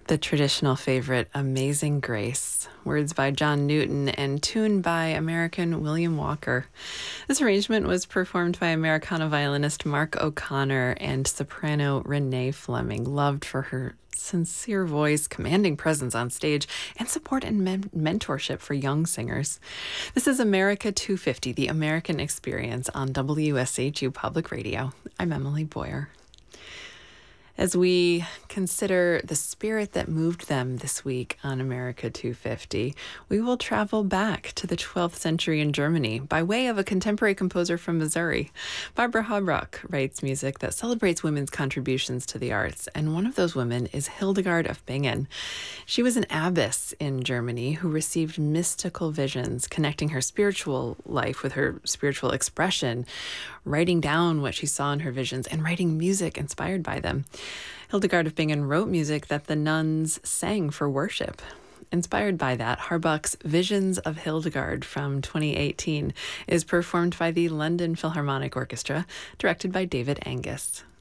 The traditional favorite, Amazing Grace, words by John Newton and tune by American William Walker. This arrangement was performed by Americana violinist Mark O'Connor and soprano Renee Fleming, loved for her sincere voice, commanding presence on stage, and support and mentorship for young singers. This is America 250, the American Experience on WSHU Public Radio. I'm Emily Boyer. As we consider the spirit that moved them this week on America 250, we will travel back to the 12th century in Germany by way of a contemporary composer from Missouri. Barbara Harbach writes music that celebrates women's contributions to the arts, and one of those women is Hildegard of Bingen. She was an abbess in Germany who received mystical visions, connecting her spiritual life with her spiritual expression, writing down what she saw in her visions, and writing music inspired by them. Hildegard of Bingen wrote music that the nuns sang for worship. Inspired by that, Harbach's Visions of Hildegard from 2018 is performed by the London Philharmonic Orchestra, directed by David Angus.